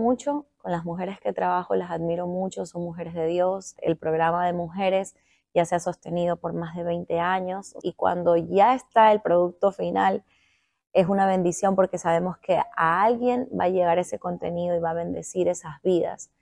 mucho, con las mujeres que trabajo las admiro mucho, son mujeres de Dios. El programa de mujeres ya se ha sostenido por más de 20 años y cuando ya está el producto final es una bendición porque sabemos que a alguien va a llegar ese contenido y va a bendecir esas vidas.